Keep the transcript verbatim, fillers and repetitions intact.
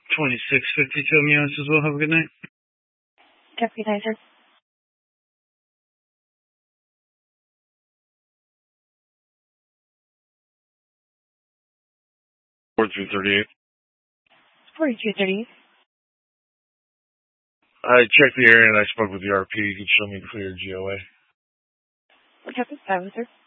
twenty-six fifty-two Munis as well. Have a good night. Have a good night, sir. forty-two thirty-eight. forty-two thirty-eight. I checked the area and I spoke with the R P. You can show me clear G O A. What happened? That was, sir.